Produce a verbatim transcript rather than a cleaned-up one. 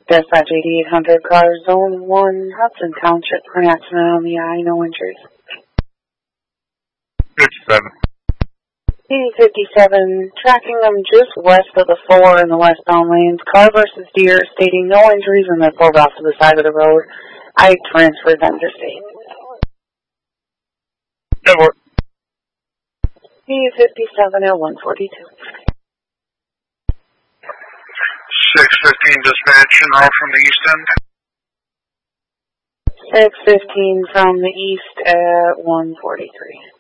Dispatch eighty-eight hundred, car zone one, Hudson Township, for an accident on the eye, no injuries. fifty-seven. D fifty-seven, tracking them just west of the four in the westbound lanes, car versus deer, stating no injuries, and they're pulled off to the side of the road. I transferred them to state. Good work. D fifty-seven L one forty-two. six fifteen dispatch and all from the east end. six fifteen from the east at one forty-three.